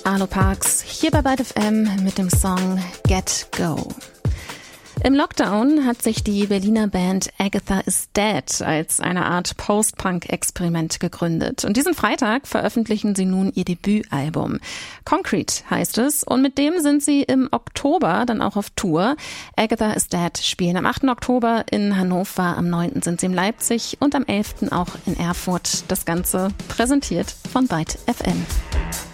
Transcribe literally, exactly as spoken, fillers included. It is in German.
Arlo Parks hier bei Byte F M mit dem Song Get Go. Im Lockdown hat sich die Berliner Band Agatha is Dead als eine Art Post-Punk-Experiment gegründet. Und diesen Freitag veröffentlichen sie nun ihr Debütalbum. Concrete heißt es und mit dem sind sie im Oktober dann auch auf Tour. Agatha is Dead spielen am achten Oktober in Hannover, am neunten sind sie in Leipzig und am elften auch in Erfurt. Das Ganze präsentiert von Byte F M.